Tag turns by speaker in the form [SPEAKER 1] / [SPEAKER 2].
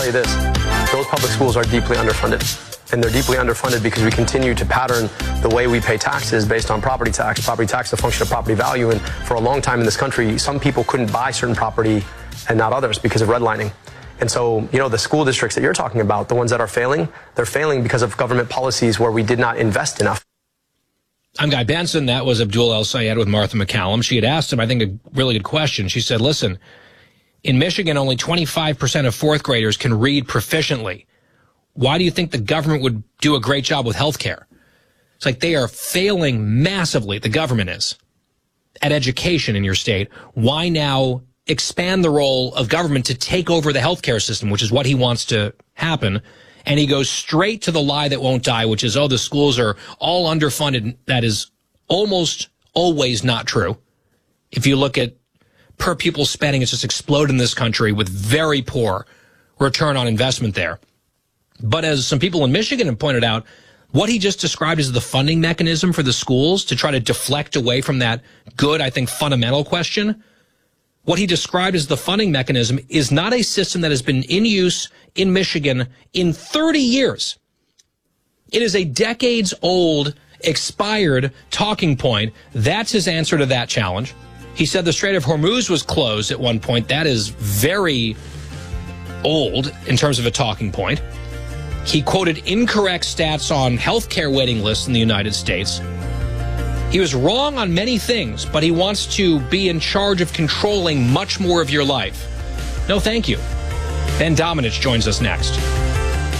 [SPEAKER 1] you this. Those public schools are deeply underfunded. And they're deeply underfunded because we continue to pattern the way we pay taxes based on property tax. Property tax is a function of property value. And for a long time in this country, some people couldn't buy certain property and not others because of redlining. And so, the school districts that you're talking about, the ones that are failing, they're failing because of government policies where we did not invest enough.
[SPEAKER 2] I'm Guy Benson. That was Abdul El-Sayed with Martha McCallum. She had asked him, I think, a really good question. She said, listen, in Michigan, only 25% of fourth graders can read proficiently. Why do you think the government would do a great job with health care? It's like they are failing massively, the government is, at education in your state. Why now expand the role of government to take over the healthcare system, which is what he wants to happen? And he goes straight to the lie that won't die, which is, the schools are all underfunded. That is almost always not true. If you look at per pupil spending, it's just exploded in this country with very poor return on investment there. But as some people in Michigan have pointed out, what he just described as the funding mechanism for the schools to try to deflect away from that good, I think, fundamental question, what he described as the funding mechanism is not a system that has been in use in Michigan in 30 years. It is a decades-old, expired talking point. That's his answer to that challenge. He said the Strait of Hormuz was closed at one point. That is very old in terms of a talking point. He quoted incorrect stats on healthcare waiting lists in the United States. He was wrong on many things, but he wants to be in charge of controlling much more of your life. No, thank you. Ben Domenech joins us next.